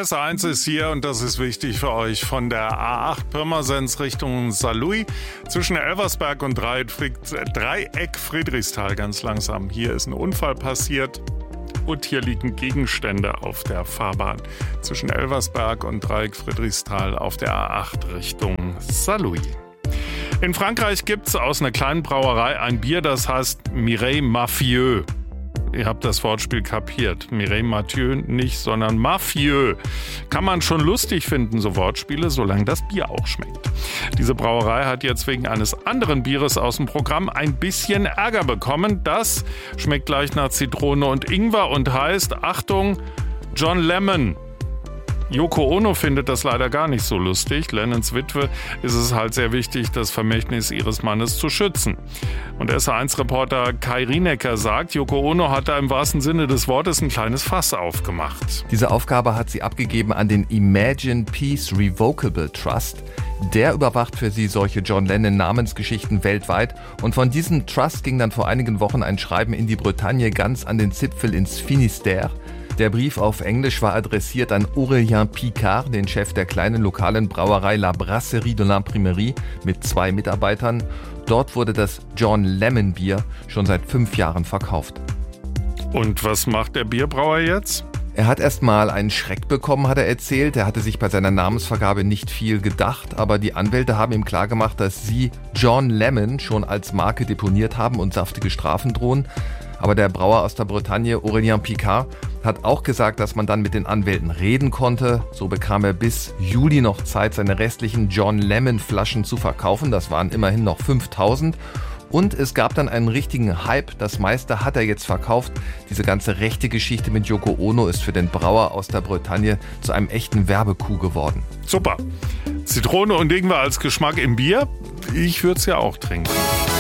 S1 ist hier und das ist wichtig für euch. Von der A8 Pirmasens Richtung Saarlouis zwischen Elversberg und Dreieck Friedrichsthal ganz langsam. Hier ist ein Unfall passiert und hier liegen Gegenstände auf der Fahrbahn zwischen Elversberg und Dreieck Friedrichsthal auf der A8 Richtung Saarlouis. In Frankreich gibt es aus einer kleinen Brauerei ein Bier, das heißt Mireille Mathieu. Ihr habt das Wortspiel kapiert. Mireille Mathieu nicht, sondern Mafieux. Kann man schon lustig finden, so Wortspiele, solange das Bier auch schmeckt. Diese Brauerei hat jetzt wegen eines anderen Bieres aus dem Programm ein bisschen Ärger bekommen. Das schmeckt gleich nach Zitrone und Ingwer und heißt, Achtung, John Lemon. Yoko Ono findet das leider gar nicht so lustig. Lennons Witwe ist es halt sehr wichtig, das Vermächtnis ihres Mannes zu schützen. Und SR1-Reporter Kai Rienecker sagt, Yoko Ono hat da im wahrsten Sinne des Wortes ein kleines Fass aufgemacht. Diese Aufgabe hat sie abgegeben an den Imagine Peace Revocable Trust. Der überwacht für sie solche John Lennon-Namensgeschichten weltweit. Und von diesem Trust ging dann vor einigen Wochen ein Schreiben in die Bretagne ganz an den Zipfel ins Finistère. Der Brief auf Englisch war adressiert an Aurélien Picard, den Chef der kleinen lokalen Brauerei La Brasserie de l'Imprimerie mit 2 Mitarbeitern. Dort wurde das John Lemon Bier schon seit 5 Jahren verkauft. Und was macht der Bierbrauer jetzt? Er hat erst mal einen Schreck bekommen, hat er erzählt. Er hatte sich bei seiner Namensvergabe nicht viel gedacht, aber die Anwälte haben ihm klargemacht, dass sie John Lemon schon als Marke deponiert haben und saftige Strafen drohen. Aber der Brauer aus der Bretagne, Aurélien Picard, hat auch gesagt, dass man dann mit den Anwälten reden konnte. So bekam er bis Juli noch Zeit, seine restlichen John Lemon Flaschen zu verkaufen. Das waren immerhin noch 5000. Und es gab dann einen richtigen Hype. Das meiste hat er jetzt verkauft. Diese ganze rechte Geschichte mit Yoko Ono ist für den Brauer aus der Bretagne zu einem echten Werbecoup geworden. Super. Zitrone und Ingwer als Geschmack im Bier. Ich würde es ja auch trinken.